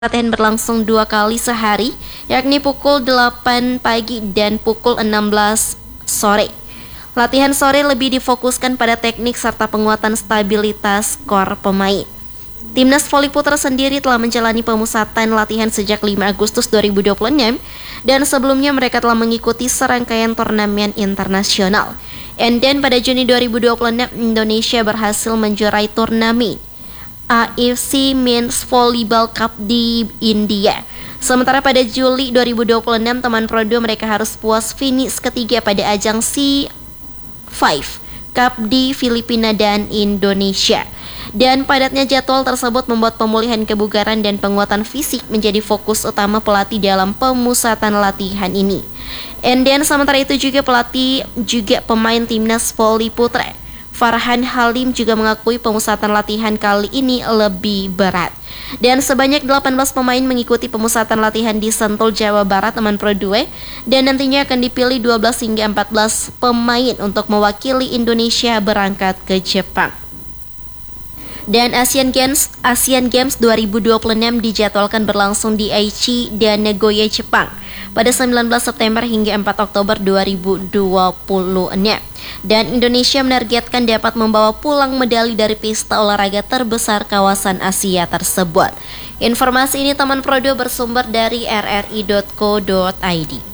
Latihan berlangsung 2 kali sehari, yakni pukul 8 pagi dan pukul 16 sore. Latihan sore lebih difokuskan pada teknik serta penguatan stabilitas skor pemain. Timnas voli putra sendiri telah menjalani pemusatan latihan sejak 5 Agustus 2026 dan sebelumnya mereka telah mengikuti serangkaian turnamen internasional. Dan pada Juni 2026 Indonesia berhasil menjuarai turnamen AFC Men's Volleyball Cup di India. Sementara pada Juli 2026 teman Pro 2 mereka harus puas finish ketiga pada ajang C5 Cup di Filipina dan Indonesia. Dan padatnya jadwal tersebut membuat pemulihan kebugaran dan penguatan fisik menjadi fokus utama pelatih dalam pemusatan latihan ini. Dan sementara itu juga pelatih juga pemain timnas voli putra Farhan Halim juga mengakui pemusatan latihan kali ini lebih berat. Dan sebanyak 18 pemain mengikuti pemusatan latihan di Sentul, Jawa Barat teman Pro 2 dan nantinya akan dipilih 12 hingga 14 pemain untuk mewakili Indonesia berangkat ke Jepang. Dan Asian Games 2026 dijadwalkan berlangsung di Aichi dan Nagoya, Jepang pada 19 September hingga 4 Oktober 2026. Dan Indonesia menargetkan dapat membawa pulang medali dari pesta olahraga terbesar kawasan Asia tersebut. Informasi ini teman Pro 2 bersumber dari rri.co.id.